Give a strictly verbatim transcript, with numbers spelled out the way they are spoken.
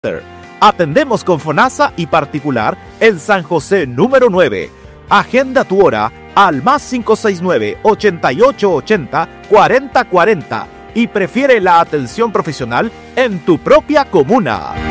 Atendemos con FONASA y particular en San José número nueve. Agenda tu hora al más cinco seis nueve, ochenta y ocho ochenta, cuarenta cuarenta y prefiere la atención profesional en tu propia comuna.